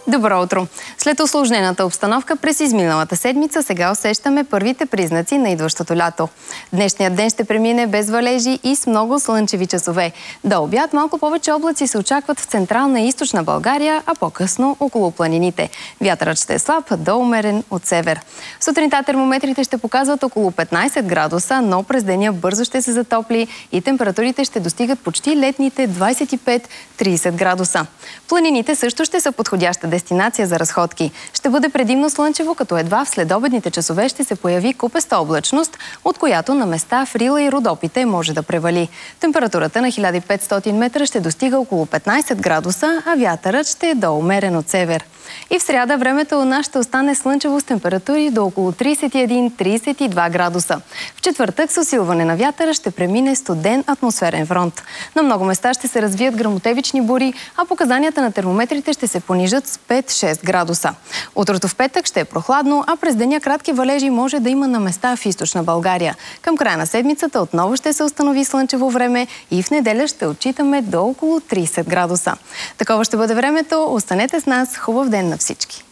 Добро утро! След усложнената обстановка през изминалата седмица, сега усещаме първите признаци на идващото лято. Днешният ден ще премине без валежи и с много слънчеви часове. До обяд малко повече облаци се очакват в централна и източна България, а по-късно около планините. Вятърът ще е слаб до умерен от север. Сутринта термометрите ще показват около 15 градуса, но през деня бързо ще се затопли и температурите ще достигат почти летните 25-30 градуса. Планините също ще са подходяща дестинация за разходки. Ще бъде предимно слънчево, като едва в следобедните часове ще се появи купеста облачност, от която на места в Рила и Родопите може да превали. Температурата на 1500 метра ще достига около 15 градуса, а вятърът ще е до умерен от север. И в сряда времето у нас ще остане слънчево с температури до около 31-32 градуса. В четвъртък с усилване на вятъра ще премине студен атмосферен фронт. На много места ще се развият гръмотевични бури, а показанията на термометрите ще се понижат с 5-6 градуса. Утрото в петък ще е прохладно, а през деня кратки валежи може да има на места в източна България. Към края на седмицата отново ще се установи слънчево време и в неделя ще отчитаме до около 30 градуса. Такова ще бъде времето. Останете с нас. Хубав ден на всички!